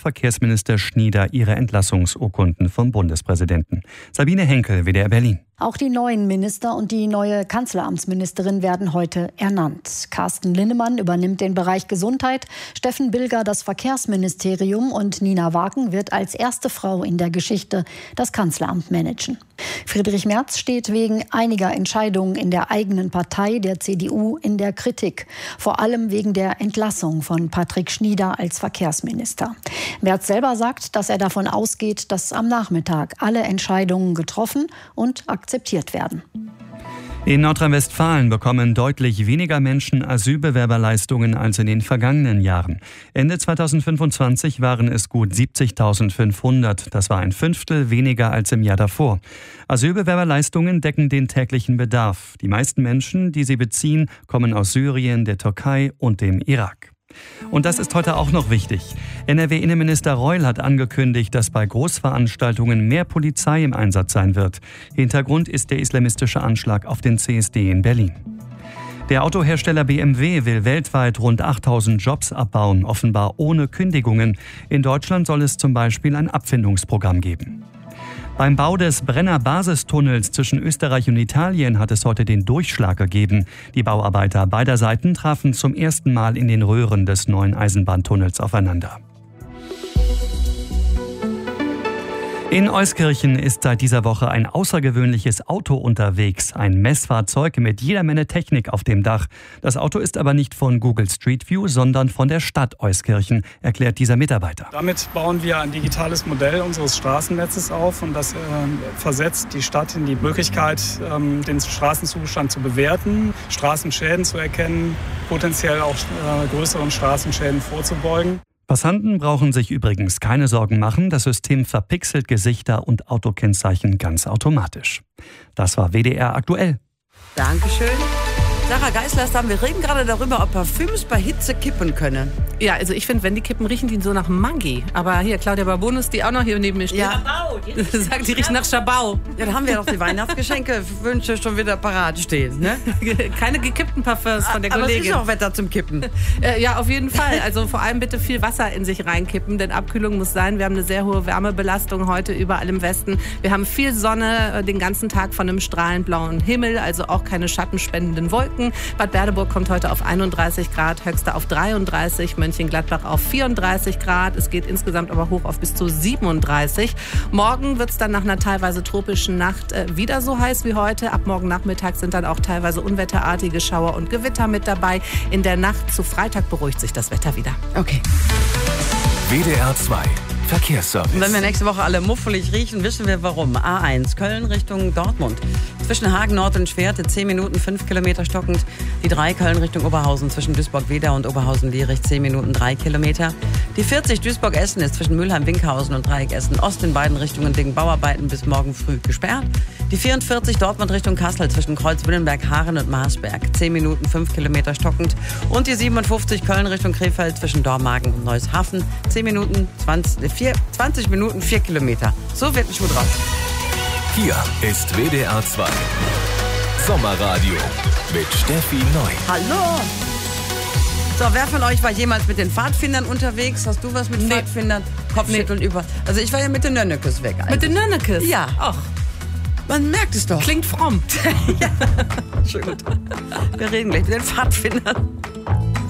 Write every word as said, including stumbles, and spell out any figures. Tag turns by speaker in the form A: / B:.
A: Verkehrsminister Schnieder ihre Entlassungsurkunden vom Bundespräsidenten. Sabine Henkel, W D R Berlin.
B: Auch die neuen Minister und die neue Kanzleramtsministerin werden heute ernannt. Carsten Linnemann übernimmt den Bereich Gesundheit, Steffen Bilger das Verkehrsministerium und Nina Wagen wird als erste Frau in der Geschichte das Kanzleramt managen. Friedrich Merz steht wegen einiger Entscheidungen in der eigenen Partei, der C D U, in der Kritik. Vor allem wegen der Entlassung von Patrick Schnieder als Verkehrsminister. Merz selber sagt, dass er davon ausgeht, dass am Nachmittag alle Entscheidungen getroffen und akzeptiert werden.
A: In Nordrhein-Westfalen bekommen deutlich weniger Menschen Asylbewerberleistungen als in den vergangenen Jahren. Ende zweitausendfünfundzwanzig waren es gut siebzigtausendfünfhundert. Das war ein Fünftel weniger als im Jahr davor. Asylbewerberleistungen decken den täglichen Bedarf. Die meisten Menschen, die sie beziehen, kommen aus Syrien, der Türkei und dem Irak. Und das ist heute auch noch wichtig. N R W-Innenminister Reul hat angekündigt, dass bei Großveranstaltungen mehr Polizei im Einsatz sein wird. Hintergrund ist der islamistische Anschlag auf den C S D in Berlin. Der Autohersteller B M W will weltweit rund achttausend Jobs abbauen, offenbar ohne Kündigungen. In Deutschland soll es zum Beispiel ein Abfindungsprogramm geben. Beim Bau des Brenner-Basistunnels zwischen Österreich und Italien hat es heute den Durchschlag gegeben. Die Bauarbeiter beider Seiten trafen zum ersten Mal in den Röhren des neuen Eisenbahntunnels aufeinander. In Euskirchen ist seit dieser Woche ein außergewöhnliches Auto unterwegs. Ein Messfahrzeug mit jeder Menge Technik auf dem Dach. Das Auto ist aber nicht von Google Street View, sondern von der Stadt Euskirchen, erklärt dieser Mitarbeiter.
C: Damit bauen wir ein digitales Modell unseres Straßennetzes auf und das äh, versetzt die Stadt in die Möglichkeit, ähm, den Straßenzustand zu bewerten, Straßenschäden zu erkennen, potenziell auch äh, größeren Straßenschäden vorzubeugen.
A: Passanten brauchen sich übrigens keine Sorgen machen. Das System verpixelt Gesichter und Autokennzeichen ganz automatisch. Das war W D R aktuell.
D: Dankeschön. Sarah Geisler, wir reden gerade darüber, ob Parfüms bei Hitze kippen können.
E: Ja, also ich finde, wenn die kippen, riechen die so nach Mangi. Aber hier, Claudia Barbonus, die auch noch hier neben mir steht.
D: Ja.
E: Sagt, die riechen nach Schabau.
D: Ja, da haben wir doch die Weihnachtsgeschenke, Wünsche schon wieder parat stehen. Ne?
E: Keine gekippten Parfüms von der
D: Aber
E: Kollegin.
D: Aber es ist auch Wetter zum Kippen.
E: Ja, auf jeden Fall. Also vor allem bitte viel Wasser in sich reinkippen, denn Abkühlung muss sein. Wir haben eine sehr hohe Wärmebelastung heute überall im Westen. Wir haben viel Sonne den ganzen Tag von einem strahlend blauen Himmel, also auch keine schattenspendenden Wolken. Bad Berleburg kommt heute auf einunddreißig Grad, Höchster auf dreiunddreißig, Mönchengladbach auf vierunddreißig Grad. Es geht insgesamt aber hoch auf bis zu siebenunddreißig. Morgen wird es dann nach einer teilweise tropischen Nacht äh, wieder so heiß wie heute. Ab morgen Nachmittag sind dann auch teilweise unwetterartige Schauer und Gewitter mit dabei. In der Nacht zu Freitag beruhigt sich das Wetter wieder.
D: Okay.
F: W D R zwei Verkehrsservice.
D: Und wenn wir nächste Woche alle muffelig riechen, wissen wir warum. A eins, Köln Richtung Dortmund. Zwischen Hagen Nord und Schwerte zehn Minuten, fünf Kilometer stockend. Die drei Köln Richtung Oberhausen zwischen Duisburg-Wedau und Oberhausen-Lierich zehn Minuten, drei Kilometer. Die vierzig Duisburg-Essen ist zwischen Mülheim-Winkhausen und Dreieck Essen-Ost in beiden Richtungen wegen Bauarbeiten bis morgen früh gesperrt. Die vierundvierzig Dortmund Richtung Kassel zwischen Kreuz-Willenberg, Haaren und Marsberg zehn Minuten, fünf Kilometer stockend. Und die siebenundfünfzig Köln Richtung Krefeld zwischen Dormagen und Neueshafen zehn Minuten, zwanzig, vier, zwanzig Minuten, vier Kilometer. So wird ein Schuh draus.
F: Hier ist W D R zwei Sommerradio mit Steffi Neu.
D: Hallo! So, wer von euch war jemals mit den Pfadfindern unterwegs? Hast du was mit nee. Pfadfindern? Kopfschütteln nee. über. Also ich war ja mit den Nönnekes weg. Also.
E: Mit den Nönnekes?
D: Ja.
E: Ach.
D: Man merkt es doch.
E: Klingt fromm.
D: Ja. Schön gut. Wir reden gleich mit den Pfadfindern.